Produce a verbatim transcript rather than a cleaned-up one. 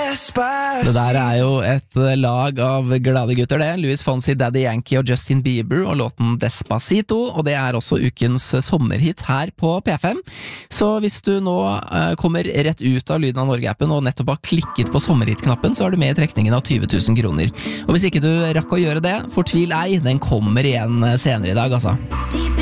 Det der er jo et lag av glade gutter det, Luis Fonsi, Daddy Yankee og Justin Bieber og låten Despacito, og det er også ukens sommerhit her på P fem. Så hvis du nå uh, kommer rett ut av Lyden av Norge-appen og nettopp har klikket på sommerhit-knappen, så er du med i trekningen av tyve tusen kroner. Og hvis ikke du rakk å gjøre det, fortvil ei, den kommer igjen senere i dag, altså.